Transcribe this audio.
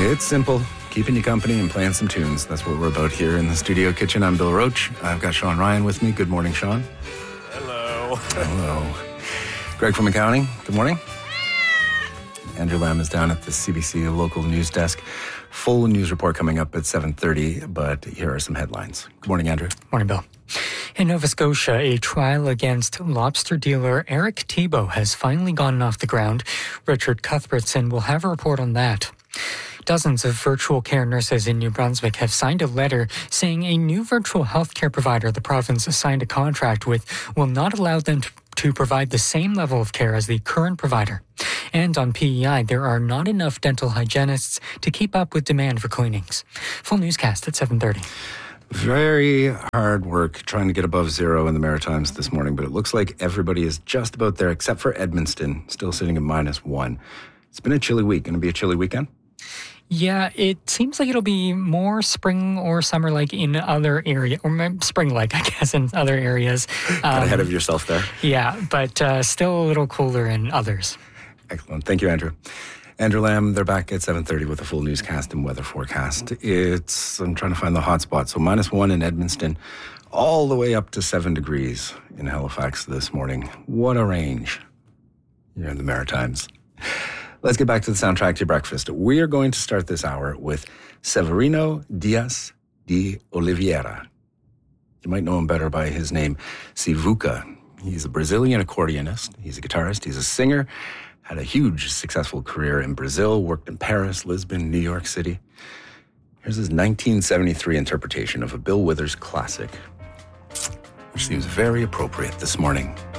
It's simple. Keeping you company and playing some tunes. That's what we're about here in the studio kitchen. I'm Bill Roach. I've got Sean Ryan with me. Good morning, Sean. Hello. Hello. Greg from accounting. Good morning. Andrew Lamb is down at the CBC local news desk. Full news report coming up at 7:30, but here are some headlines. Good morning, Andrew. Morning, Bill. In Nova Scotia, a trial against lobster dealer Eric Thibault has finally gotten off the ground. Richard Cuthbertson will have a report on that. Dozens of virtual care nurses in New Brunswick have signed a letter saying a new virtual healthcare provider the province signed a contract with will not allow them to provide the same level of care as the current provider. And on PEI, there are not enough dental hygienists to keep up with demand for cleanings. Full newscast at 7:30. Very hard work trying to get above zero in the Maritimes this morning, but it looks like everybody is just about there except for Edmundston, still sitting at -1. It's been a chilly week. Going to be a chilly weekend? Yeah, it seems like it'll be more spring or summer-like in other areas, or spring-like, I guess, in other areas. Got ahead of yourself there. Yeah, but still a little cooler in others. Excellent. Thank you, Andrew. Andrew Lamb, they're back at 7:30 with a full newscast and weather forecast. I'm trying to find the hot spot. So -1 in Edmundston, all the way up to 7 degrees in Halifax this morning. What a range. You're in the Maritimes. Let's get back to the soundtrack to your breakfast. We are going to start this hour with Severino Dias de Oliveira. You might know him better by his name, Sivuca. He's a Brazilian accordionist. He's a guitarist. He's a singer. Had a huge successful career in Brazil, worked in Paris, Lisbon, New York City. Here's his 1973 interpretation of a Bill Withers classic, which seems very appropriate this morning.